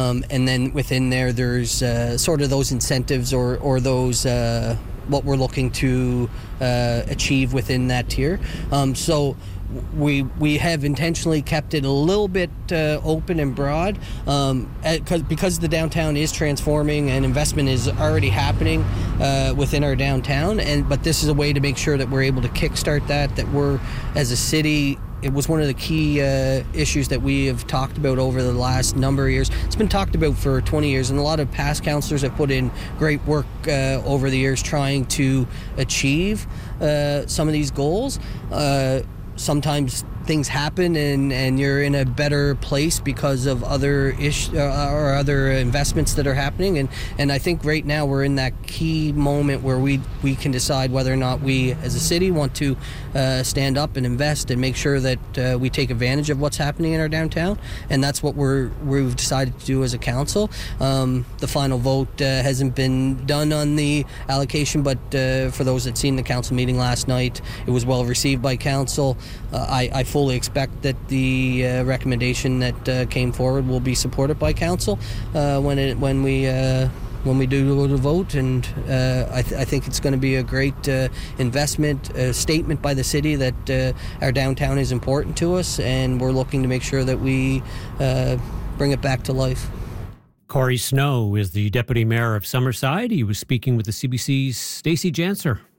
and then within there's sort of those incentives or those what we're looking to achieve within that tier. So we have intentionally kept it a little bit open and broad because the downtown is transforming and investment is already happening within our downtown. But this is a way to make sure that we're able to kickstart that we're, as a city, it was one of the key issues that we have talked about over the last number of years. It's been talked about for 20 years, and a lot of past councillors have put in great work over the years trying to achieve some of these goals. Sometimes things happen and you're in a better place because of other or other investments that are happening, and I think right now we're in that key moment where we can decide whether or not we as a city want to stand up and invest and make sure that we take advantage of what's happening in our downtown, and that's what we've decided to do as a council. The final vote hasn't been done on the allocation, but for those that seen the council meeting last night, it was well received by council. I fully expect that the recommendation that came forward will be supported by council when we do the vote, and I think it's going to be a great investment statement by the city that our downtown is important to us, and we're looking to make sure that we bring it back to life. Corey Snow is the Deputy Mayor of Summerside. He was speaking with the CBC's Stacey Janser.